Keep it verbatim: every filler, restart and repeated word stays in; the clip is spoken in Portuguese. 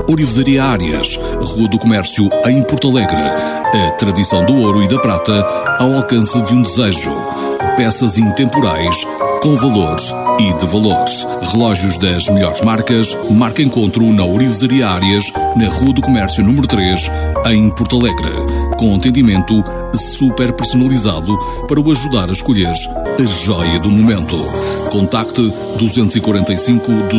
Orivesaria Árias, Rua do Comércio, em Porto Alegre. A tradição do ouro e da prata ao alcance de um desejo. Peças intemporais com valores e de valores. Relógios das melhores marcas. Marca encontro na Orivesaria Árias, na Rua do Comércio número três, em Porto Alegre. Com atendimento super personalizado para o ajudar a escolher a joia do momento. Contacte dois quatro cinco